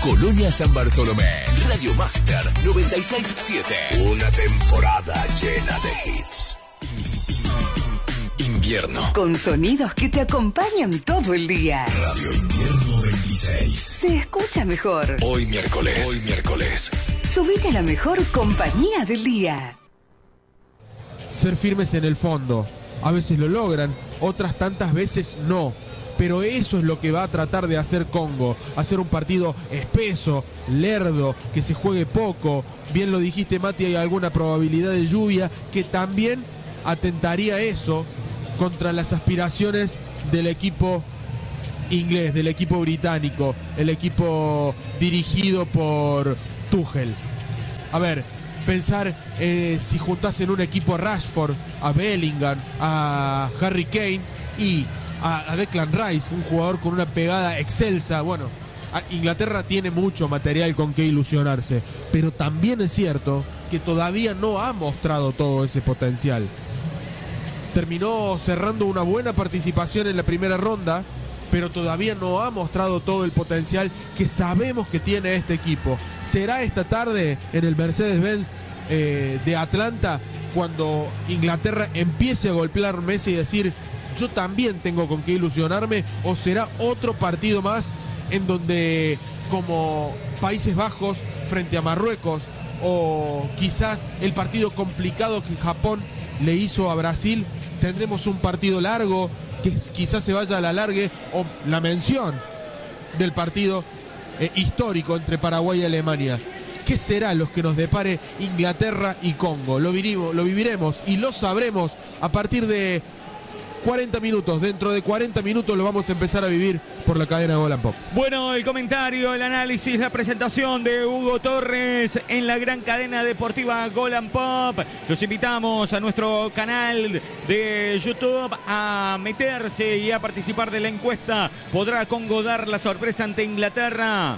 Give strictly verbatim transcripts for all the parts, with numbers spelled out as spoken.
Colonia San Bartolomé. Radio Master noventa y seis punto siete. Una temporada llena de hits. Invierno. Con sonidos que te acompañan todo el día. Radio Invierno veintiséis. Se escucha mejor. Hoy miércoles. Hoy miércoles. Subite a la mejor compañía del día. Ser firmes en el fondo. A veces lo logran, otras tantas veces no. Pero eso es lo que va a tratar de hacer Congo. Hacer un partido espeso, lerdo, que se juegue poco. Bien lo dijiste, Mati, hay alguna probabilidad de lluvia que también atentaría eso contra las aspiraciones del equipo inglés, del equipo británico, el equipo dirigido por Tuchel. A ver, pensar eh, si juntás en un equipo a Rashford, a Bellingham, a Harry Kane y a, a Declan Rice, un jugador con una pegada excelsa. Bueno, Inglaterra tiene mucho material con que ilusionarse, pero también es cierto que todavía no ha mostrado todo ese potencial. Terminó cerrando una buena participación en la primera ronda, pero todavía no ha mostrado todo el potencial que sabemos que tiene este equipo. Será esta tarde en el Mercedes-Benz eh, de Atlanta cuando Inglaterra empiece a golpear Messi y decir: yo también tengo con qué ilusionarme, o será otro partido más en donde, como Países Bajos frente a Marruecos, o quizás el partido complicado que Japón le hizo a Brasil, tendremos un partido largo que quizás se vaya a la alargue, o la mención del partido eh, histórico entre Paraguay y Alemania. ¿Qué será lo que nos depare Inglaterra y Congo? Lo, virimo, lo viviremos y lo sabremos a partir de cuarenta minutos. Dentro de cuarenta minutos lo vamos a empezar a vivir por la cadena Golan Pop. Bueno, el comentario, el análisis, la presentación de Hugo Torres en la gran cadena deportiva Golan Pop. Los invitamos a nuestro canal de YouTube a meterse y a participar de la encuesta. ¿Podrá Congo dar la sorpresa ante Inglaterra?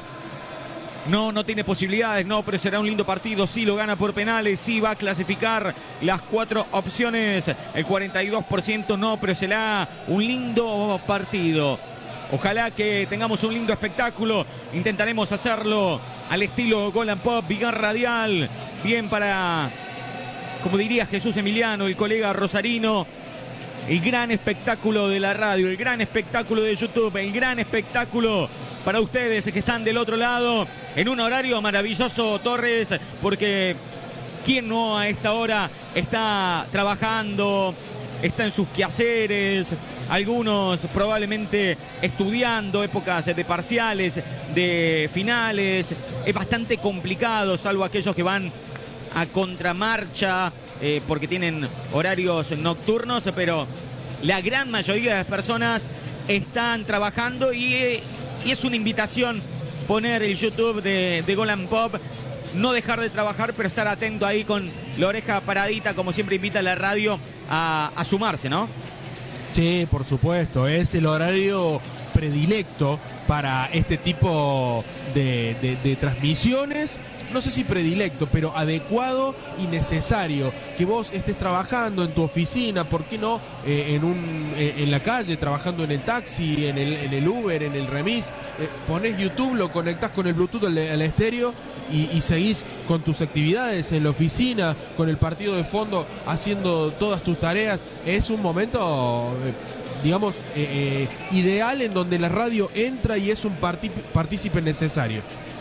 No, no tiene posibilidades, no, pero será un lindo partido. Sí, lo gana por penales, sí va a clasificar las cuatro opciones. El cuarenta y dos por ciento no, pero será un lindo partido. Ojalá que tengamos un lindo espectáculo. Intentaremos hacerlo al estilo Golan Pop, Vigar Radial. Bien para, como diría Jesús Emiliano, el colega rosarino. El gran espectáculo de la radio, el gran espectáculo de YouTube, el gran espectáculo para ustedes que están del otro lado, en un horario maravilloso, Torres, porque ¿quién no a esta hora está trabajando, está en sus quehaceres? Algunos probablemente estudiando, épocas de parciales, de finales. Es bastante complicado, salvo aquellos que van a contramarcha, eh, porque tienen horarios nocturnos, pero la gran mayoría de las personas están trabajando y, eh, y es una invitación poner el YouTube de, de Golan Pop, no dejar de trabajar, pero estar atento ahí con la oreja paradita, como siempre invita la radio a, a sumarse, ¿no? Sí, por supuesto, es el horario predilecto para este tipo de, de, de transmisiones. No sé si predilecto, pero adecuado y necesario. Que vos estés trabajando en tu oficina, ¿por qué no? Eh, en, un, eh, en la calle, trabajando en el taxi, en el, en el Uber, en el remis. Eh, ponés YouTube, lo conectás con el Bluetooth al, al estéreo y, y seguís con tus actividades en la oficina, con el partido de fondo, haciendo todas tus tareas. Es un momento, eh, digamos, eh, eh, ideal, en donde la radio entra y es un partí- partícipe necesario.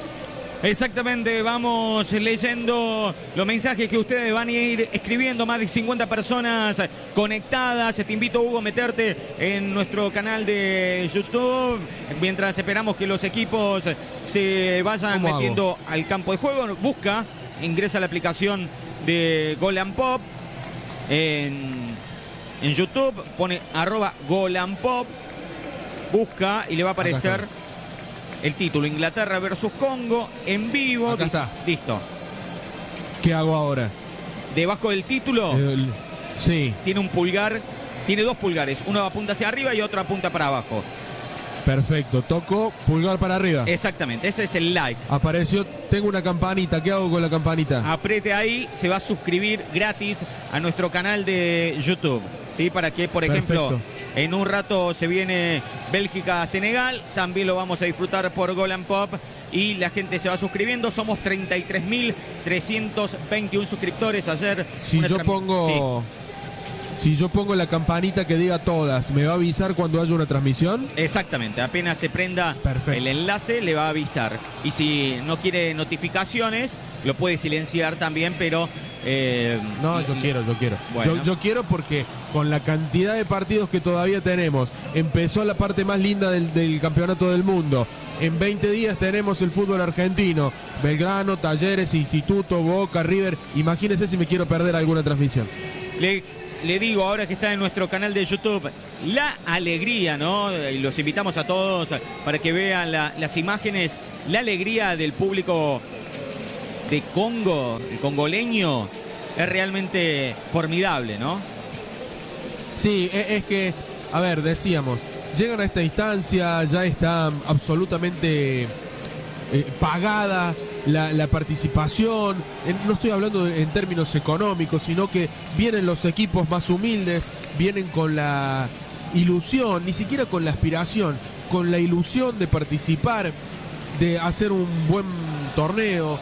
Exactamente, vamos leyendo los mensajes que ustedes van a ir escribiendo. Más de cincuenta personas conectadas. Te invito, Hugo, a meterte en nuestro canal de YouTube mientras esperamos que los equipos se vayan metiendo hago? al campo de juego. Busca, ingresa a la aplicación de Golan Pop en, en YouTube, pone arroba Golan Pop, busca y le va a aparecer el título: Inglaterra versus Congo en vivo. Acá está. Listo. ¿Qué hago ahora? Debajo del título El, sí. tiene un pulgar, tiene dos pulgares. Uno apunta hacia arriba y otro apunta para abajo. Perfecto. Toco pulgar para arriba. Exactamente, ese es el like. Apareció, tengo una campanita. ¿Qué hago con la campanita? Apriete ahí, se va a suscribir gratis a nuestro canal de YouTube. ¿Sí? Para que, por ejemplo, Perfecto. En un rato se viene Bélgica-Senegal, también lo vamos a disfrutar por Golan Pop y la gente se va suscribiendo. Somos treinta y tres mil trescientos veintiuno suscriptores ayer. Si yo pongo... Sí. Si yo pongo la campanita que diga todas, ¿me va a avisar cuando haya una transmisión? Exactamente, apenas se prenda Perfecto. El enlace le va a avisar. Y si no quiere notificaciones, lo puede silenciar también, pero... Eh, no, yo quiero, yo quiero. Bueno. Yo, yo quiero porque con la cantidad de partidos que todavía tenemos, empezó la parte más linda del, del campeonato del mundo. En veinte días tenemos el fútbol argentino. Belgrano, Talleres, Instituto, Boca, River. Imagínense si me quiero perder alguna transmisión. Le... Le digo, ahora que está en nuestro canal de YouTube, la alegría, ¿no? Y los invitamos a todos para que vean la, las imágenes, la alegría del público de Congo, el congoleño, es realmente formidable, ¿no? Sí, es, es que, a ver, decíamos, llegan a esta instancia, ya está absolutamente eh, pagada La, la participación, en, no estoy hablando en términos económicos, sino que vienen los equipos más humildes, vienen con la ilusión, ni siquiera con la aspiración, con la ilusión de participar, de hacer un buen torneo,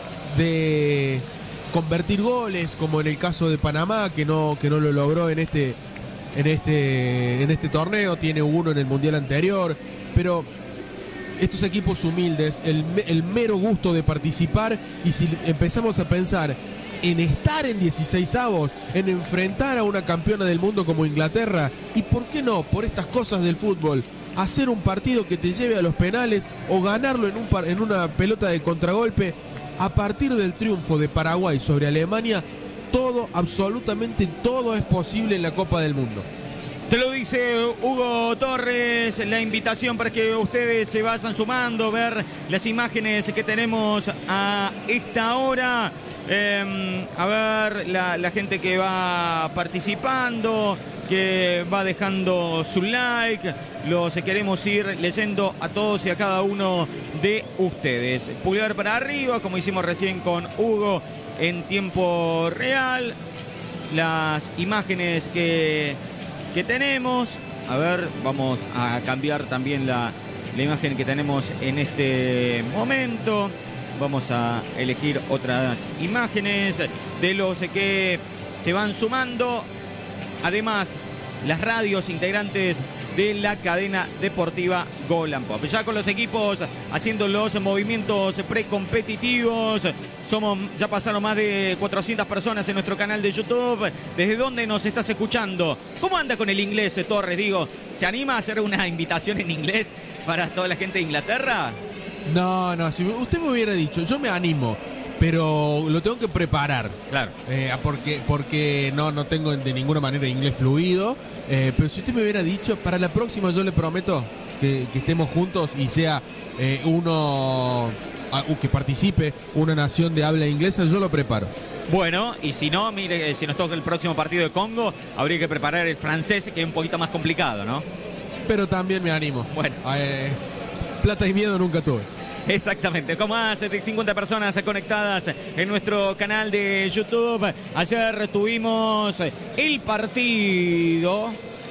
de convertir goles, como en el caso de Panamá, que no, que no lo logró en este, en este, en este torneo, tiene uno en el Mundial anterior, pero... Estos equipos humildes, el, el mero gusto de participar, y si empezamos a pensar en estar en dieciseisavos, en enfrentar a una campeona del mundo como Inglaterra, y por qué no, por estas cosas del fútbol, hacer un partido que te lleve a los penales o ganarlo en, un par, en una pelota de contragolpe, a partir del triunfo de Paraguay sobre Alemania, todo, absolutamente todo es posible en la Copa del Mundo. Te lo dice Hugo Torres, la invitación para que ustedes se vayan sumando, ver las imágenes que tenemos a esta hora. Eh, a ver la, la gente que va participando, que va dejando su like. Los queremos ir leyendo a todos y a cada uno de ustedes. Pulgar para arriba, como hicimos recién con Hugo, en tiempo real. Las imágenes que... que tenemos, a ver, vamos a cambiar también la, la imagen que tenemos en este momento, vamos a elegir otras imágenes de los que se van sumando, además las radios integrantes de la cadena deportiva Golan Pop. Ya con los equipos haciendo los movimientos precompetitivos. Somos, ya pasaron más de cuatrocientas personas en nuestro canal de YouTube. ¿Desde dónde nos estás escuchando? ¿Cómo anda con el inglés, Torres? Digo, ¿se anima a hacer una invitación en inglés para toda la gente de Inglaterra? No, no, si usted me hubiera dicho, yo me animo, pero lo tengo que preparar. Claro. Eh, porque porque no, no tengo de ninguna manera inglés fluido. Eh, pero si usted me hubiera dicho, para la próxima yo le prometo que, que estemos juntos y sea eh, uno uh, que participe una nación de habla inglesa, yo lo preparo. Bueno, y si no, mire, si nos toca el próximo partido de Congo, habría que preparar el francés, que es un poquito más complicado, ¿no? Pero también me animo. Bueno. Eh, plata y miedo nunca tuve. Exactamente, con más de cincuenta personas conectadas en nuestro canal de YouTube. Ayer tuvimos el partido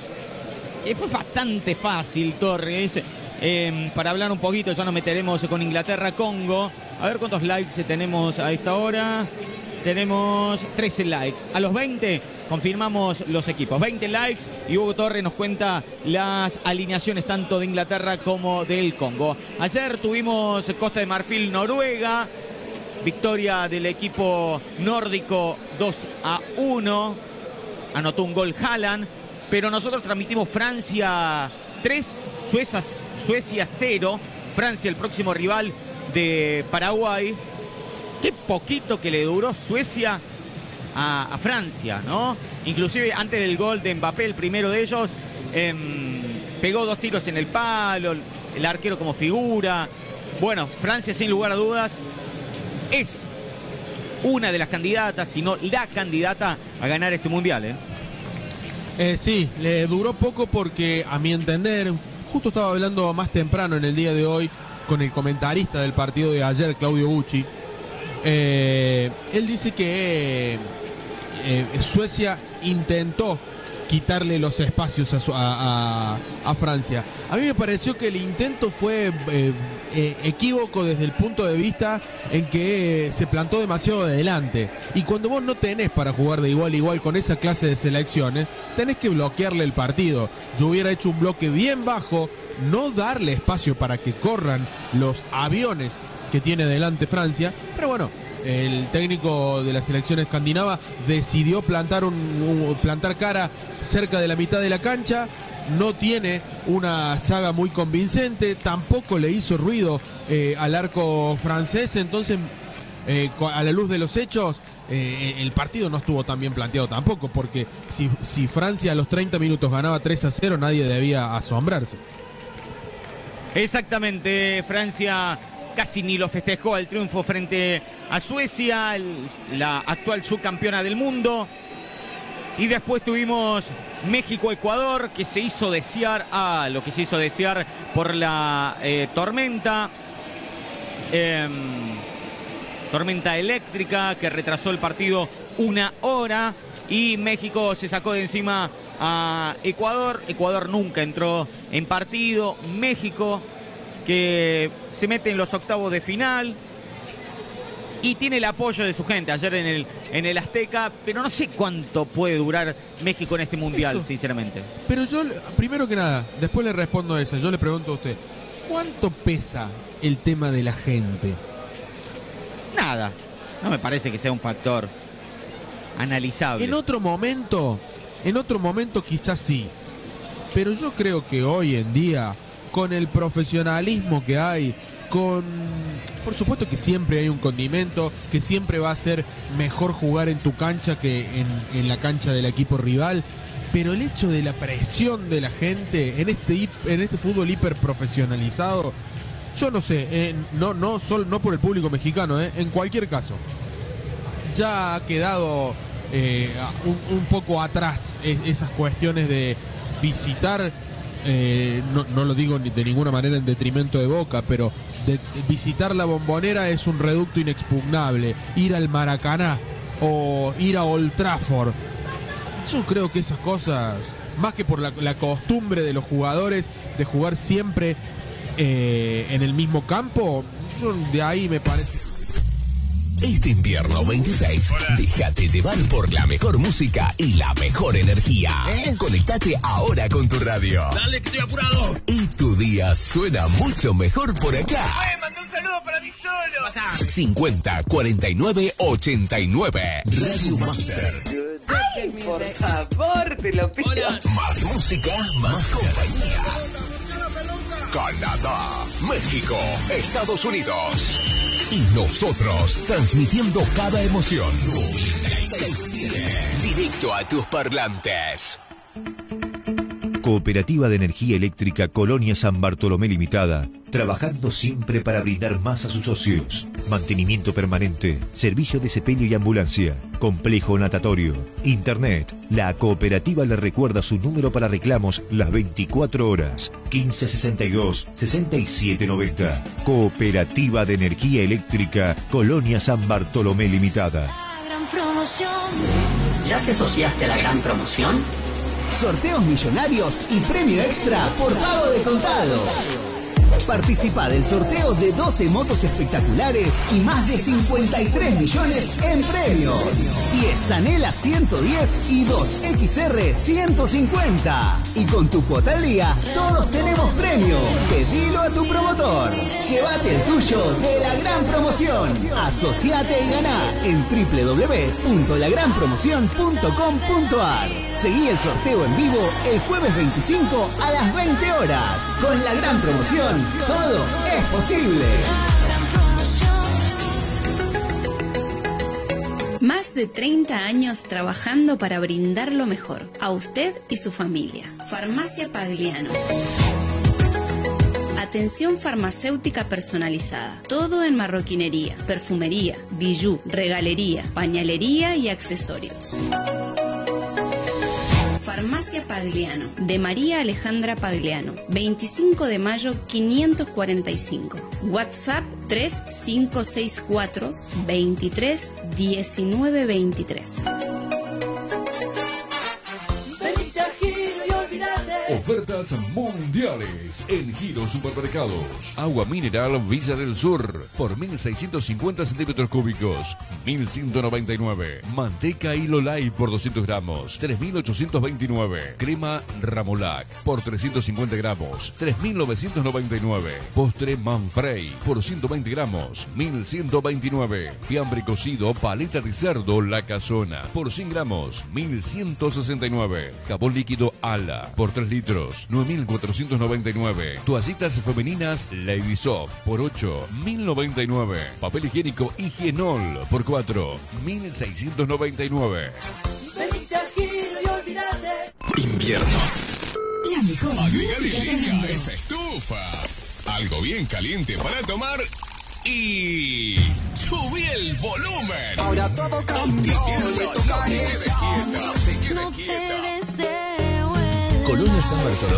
que fue bastante fácil, Torres. Eh, para hablar un poquito, ya nos meteremos con Inglaterra-Congo. A ver cuántos likes tenemos a esta hora. Tenemos trece likes. A los veinte confirmamos los equipos. veinte likes y Hugo Torres nos cuenta las alineaciones tanto de Inglaterra como del Congo. Ayer tuvimos Costa de Marfil, Noruega. Victoria del equipo nórdico dos a uno. Anotó un gol Haaland. Pero nosotros transmitimos Francia tres, Suecia, Suecia cero. Francia el próximo rival de Paraguay. Qué poquito que le duró Suecia a, a Francia, ¿no? Inclusive antes del gol de Mbappé, el primero de ellos, eh, pegó dos tiros en el palo, el arquero como figura. Bueno, Francia sin lugar a dudas es una de las candidatas, si no la candidata a ganar este mundial, ¿eh? Eh, sí, le duró poco porque, a mi entender, justo estaba hablando más temprano en el día de hoy con el comentarista del partido de ayer, Claudio Bucci. Eh, él dice que eh, Suecia intentó quitarle los espacios a, su, a, a, a Francia. A mí me pareció que el intento fue eh, eh, equívoco desde el punto de vista en que eh, se plantó demasiado adelante. Y cuando vos no tenés para jugar de igual a igual con esa clase de selecciones, tenés que bloquearle el partido. Yo hubiera hecho un bloque bien bajo, no darle espacio para que corran los aviones que tiene delante Francia, pero bueno, el técnico de la selección escandinava decidió plantar, un, un, plantar cara cerca de la mitad de la cancha. No tiene una saga muy convincente, tampoco le hizo ruido eh, al arco francés. Entonces, eh, a la luz de los hechos, eh, el partido no estuvo tan bien planteado tampoco, porque si, si Francia a los treinta minutos ganaba tres a cero, nadie debía asombrarse. Exactamente, Francia casi ni lo festejó el triunfo frente a Suecia, el, la actual subcampeona del mundo. Y después tuvimos México-Ecuador, que se hizo desear, ah, lo que se hizo desear por la eh, tormenta. Eh, tormenta eléctrica que retrasó el partido una hora. Y México se sacó de encima a Ecuador. Ecuador nunca entró en partido. México, que se mete en los octavos de final y tiene el apoyo de su gente ayer en el, en el Azteca, pero no sé cuánto puede durar México en este mundial, eso, sinceramente. Pero yo, primero que nada, después le respondo a esa, yo le pregunto a usted, ¿cuánto pesa el tema de la gente? Nada, no me parece que sea un factor analizable. En otro momento, en otro momento quizás sí, pero yo creo que hoy en día, con el profesionalismo que hay, con, por supuesto que siempre hay un condimento, que siempre va a ser mejor jugar en tu cancha que en, en la cancha del equipo rival, pero el hecho de la presión de la gente en este, en este fútbol hiperprofesionalizado, yo no sé, eh, no, no, solo, no por el público mexicano, eh, en cualquier caso, ya ha quedado eh, un, un poco atrás esas cuestiones de visitar. Eh, no, no lo digo de ninguna manera en detrimento de Boca, pero de, de visitar la Bombonera es un reducto inexpugnable. Ir al Maracaná o ir a Old Trafford, yo creo que esas cosas, más que por la, la costumbre de los jugadores de jugar siempre eh, en el mismo campo, yo, de ahí me parece. Este invierno veintiséis, hola, déjate llevar por la mejor música y la mejor energía. ¿Eh? Conectate ahora con tu radio. Dale, que estoy apurado. Y tu día suena mucho mejor por acá. ¡Ay, mandé un saludo para mí solo! Pasá. cincuenta, cuarenta y nueve, ochenta y nueve. Radio Master. Ay, por favor, te lo pido. Hola. Más música, más compañía. Canadá, México, Estados Unidos. Y nosotros, transmitiendo cada emoción. noventa y seis punto siete. Directo a tus parlantes. Cooperativa de Energía Eléctrica Colonia San Bartolomé Limitada, trabajando siempre para brindar más a sus socios. Mantenimiento permanente, servicio de sepelio y ambulancia, complejo natatorio, internet. La cooperativa le recuerda su número para reclamos las veinticuatro horas, quince sesenta y dos, sesenta y siete noventa. Cooperativa de Energía Eléctrica Colonia San Bartolomé Limitada. La gran promoción. ¿Ya te asociaste a la gran promoción? Sorteos millonarios y premio extra por pago de contado. Participa del sorteo de doce motos espectaculares y más de cincuenta y tres millones en premios. diez Sanela ciento diez y dos X R ciento cincuenta. Y con tu cuota al día, todos tenemos premio. Pedilo a tu promotor. Llévate el tuyo de la gran promoción. Asociate y ganá en doble u doble u doble u punto la gran promoción punto com punto a r. Seguí el sorteo en vivo el jueves veinticinco a las veinte horas. Con la gran promoción, todo es posible. Más de treinta años trabajando para brindar lo mejor a usted y su familia. Farmacia Pagliano. Atención farmacéutica personalizada. Todo en marroquinería, perfumería, bijú, regalería, pañalería y accesorios. Farmacia Pagliano, de María Alejandra Pagliano, veinticinco de mayo quinientos cuarenta y cinco. WhatsApp tres cinco seis cuatro, veintitrés, diecinueve veintitrés. Venite a Ofertas mundiales en Giro Supermercados. Agua mineral Villa del Sur por mil seiscientos cincuenta centímetros cúbicos, mil ciento noventa y nueve. Manteca Hilo Light por doscientos gramos, tres mil ochocientos veintinueve. Crema Ramolac por trescientos cincuenta gramos, tres mil novecientos noventa y nueve. Postre Manfrey por ciento veinte gramos, mil ciento veintinueve. Fiambre cocido paleta de cerdo La Casona por cien gramos, mil ciento sesenta y nueve. Jabón líquido Ala por tres litros, nueve mil cuatrocientos noventa y nueve. Toallitas femeninas Lady Soft por ocho, mil noventa y nueve. Papel higiénico Higienol por cuatro, mil seiscientos noventa y nueve. Invierno. La mejor. Agregale leña a esa estufa. Algo bien caliente para tomar y subí el volumen. Ahora todo cambió. No te quedes quieta, no te quedes quieta. deseo. Colonia San Bartolomé.